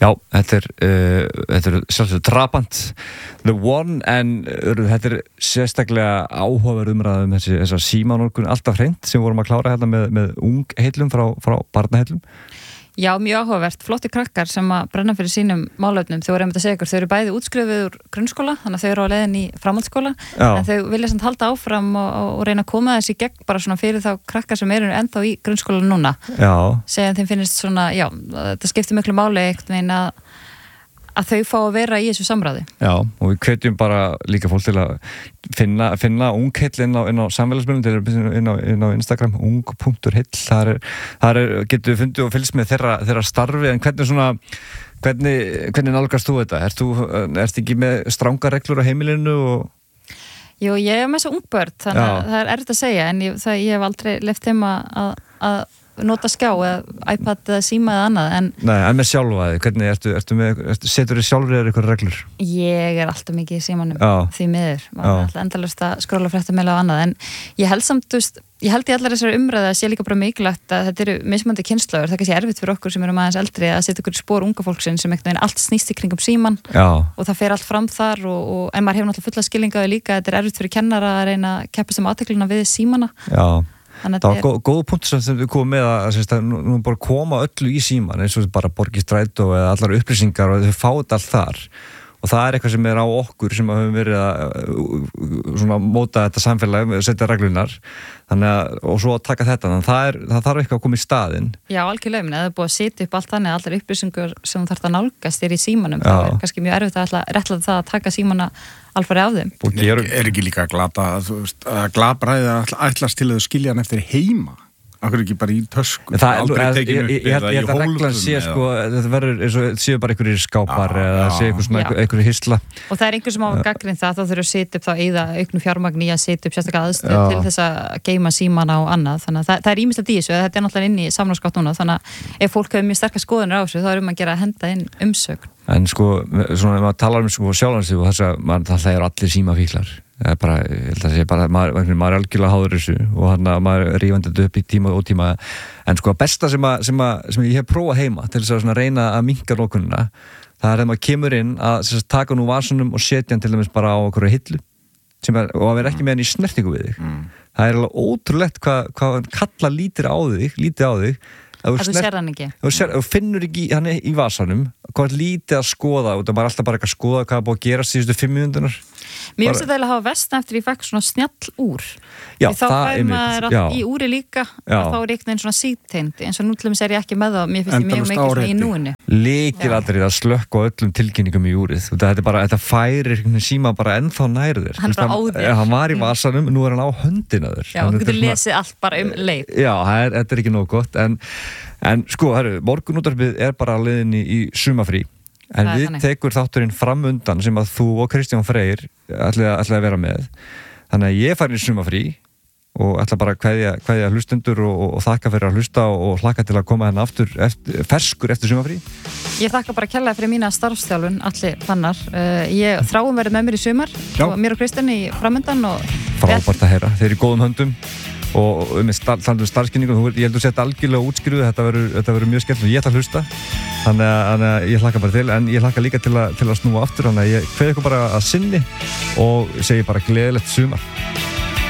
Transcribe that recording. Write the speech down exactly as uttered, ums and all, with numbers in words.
Já, þetta er, uh, þetta er sjálfsögur Trabant, The One, en uh, þetta er sérstaklega áhugaverð umræða um þessi, þessa símanórkun alltaf hreint sem vorum að klára hérna með, með ungheillum frá, frá barnaheillum. Já, mjög áhugavert, flotti krakkar sem að brenna fyrir sínum málefnum. Þau voru einmitt að segja ykkur, þau eru bæði útskrifuð úr grunnskóla, þannig að þau eru á leiðin í framhaldsskóla, Já. En þau vilja samt halda áfram og, og reyna að koma þessi gegn bara svona fyrir þá krakkar sem eru ennþá í grunnskóla núna. Já. Segja þeim finnst svona, já, þetta skiptir miklu máli eitt meina að þau fá að vera í þessu samráði. Já, og við hvetjum bara líka fólk til að finna, finna ungheill inn á, inn á samfélagsmiðlum, inn á, inn á Instagram, ung punktur heill, þar, er, þar er, getur við fundið og fylgst með þeirra, þeirra starfi, en hvernig svona, hvernig, hvernig nálgast þú þetta? Ert þú, ert ekki með stranga reglur á heimilinu og... Jú, ég er með svo ungbörn, þannig að það er erfitt að segja, en ég, það, ég hef aldrei leyft þeim að, að nota skjá eða iPad eða síma eða annað en... Nei, en með sjálfa þig, hvernig ertu, ertu með, ertu, setur þið sjálfur eða eitthvað reglur? Ég er alltaf mikið í símanum Já. Því miður, maður er alltaf endalaust að skróla fréttameila og annað, en ég held samt, þú veist, ég held í allar þessari umræðu að sé líka bara mikilvægt að þetta eru mismunandi kynslóður, það er kannski erfitt fyrir okkur sem erum aðeins eldri að setja ykkur spór unga fólksins sem einhvern veginn allt snýst í kringum síman Já. Og það fer allt fram þar og, og en maður hefur náttúrulega fulla skilningaði líka, þetta er erfitt fyrir kennara að reyna að keppast um athyglina við símana. Já. Það var góð, góð punkt sem þið komum með að, að, að nú bara koma öllu í síman eins og bara borgistrætó eða allar upplýsingar og þau fáið allt þar og það er eitthvað sem er á okkur sem höfum verið að svona, móta þetta samfélag, setja reglunar þannig að, og svo að taka þetta þannig að það, er, það þarf eitthvað að koma í staðinn. Já, algjörlega, en það er búið að setja upp allt þannig að allar upplýsingar sem þú þarf að nálgast er í símanum, Já. Það er kannski mjög erfitt að réttlæta það að taka símana alfarið af þeim. Er, er ekki líka að glata að glabræði að ætlast til að þú skilja hann eftir heima? Akkur ekki bara í tösku, það, aldrei ég, tekinu upp ég, ég, ég held að reglan sé sko, þetta verður eins og séu bara einhverjir skápar Já, eða já. séu einhver svona einhverjir hysla. Og það er einhver sem á að gagnrýna það, þá þurfum að setja upp þá eða auknu fjármagn í að setja upp sérstaklega aðstöð til þess að geyma símana og annað, þannig að það, það er ýmislegt í þessu, þetta er náttúrulega inn í samráðsgátt núna, þannig að ef fólk hefur mjög sterkar skoðanir á þessu, þá er um að gera að henda inn umsögn. En sko, svona ef maður talar um sko sjálfansi og þess að maður, það er allir símafíklar. Það er bara, ég held að segja bara, maður, maður er algjörlega háður þessu og hann að maður er rífandi þetta upp í tíma og ótíma. En sko, besta sem, að, sem, að, sem ég hef prófað heima til þess að svona reyna að minnka nokunina, það er að maður kemur inn að sagt, taka nú vasunum og setja hann til dæmis bara á okkur hillu sem er, og að vera ekki með hann í snertingu við þig. Mm. Það er alveg ótrúlegt hvað hva hann kalla lítir á þig, lítið á þig. Að þú sér hann ekki. Þú finnur ekki hann í vasanum, hvað er lítið að skoða og það er alltaf bara ekki að skoða hvað er búið að gera síðustu fimm mínúturnar. Mér finnst þetta að hafa vestna eftir ég fekk svona snjall úr. Já, þá fær maður allt í úri líka Já. Og þá er einhvern veginn svona síðtengd eins og nú til dæmis er ég ekki með það, mér finnst ég mjög mikið svona í núinu. Lykilatriði að slökkva á öllum tilkynningum í úrið. Þetta er bara, þetta færir síma bara ennþá nær þér. Hann bara á þér. Hann var í vasanum, nú er hann á höndina þér. Já, þú getur lesið allt bara um leið. Já, þetta er ekki nóg gott, en, en sko, herru, morgunútvarpið er bara leiðin í, í sumafrí. En við þannig. Tekur þátturinn fram undan sem að þú og Kristján Freyr ætla að vera með. Þannig að ég fær í sumafrí og ætla bara að kveðja, kveðja hlustendur og, og, og þakka fyrir að hlusta og, og hlakka til að koma hérna aftur eftir, ferskur eftir sumafrí. Ég þakka bara kærlega fyrir mína starfsþjálfun, allir fannar. Uh, ég þráum verið með mér í sumar Já. Og mér og Kristján í framöndan. Frábært að heyra, þeir eru í góðum höndum. Og með um starfskynningu, ég held að setja algjörlega útskriðu, þetta verður mjög skemmt og ég ætla að hlusta, þannig að, þannig að ég hlakka bara til, en ég hlakka líka til að, til að snúa aftur, þannig að ég kveð ykkur bara að sinni og segi bara gleðilegt sumar.